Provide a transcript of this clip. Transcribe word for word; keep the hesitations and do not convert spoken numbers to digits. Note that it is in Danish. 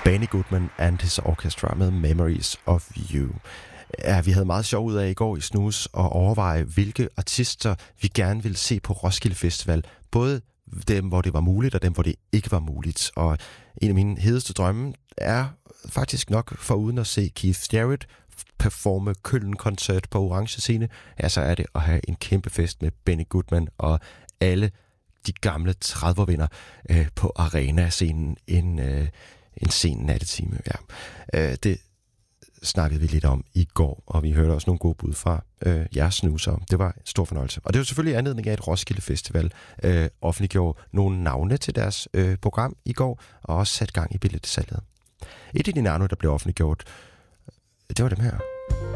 Benny Goodman and his orchestra med Memories of You. Ja, vi havde meget sjov ud af i går i Snus og overveje, hvilke artister vi gerne ville se på Roskilde Festival. Både dem, hvor det var muligt, og dem, hvor det ikke var muligt. Og en af mine hedeste drømme er faktisk nok foruden at se Keith Jarrett performe Køln-koncert på Orange Scene, ja, så er det at have en kæmpe fest med Benny Goodman og alle de gamle trediver-vinder øh, på Arena-scenen en, øh, en sen nattetime. Ja. Øh, det snakkede vi lidt om i går, og vi hørte også nogle gode bud fra øh, jeres snuser. Det var en stor fornøjelse. Og det var selvfølgelig anledning af, at Roskilde Festival øh, offentliggjorde nogle navne til deres øh, program i går, og også sat gang i billetsalget. Et af de navne, der blev offentliggjort, det var dem her.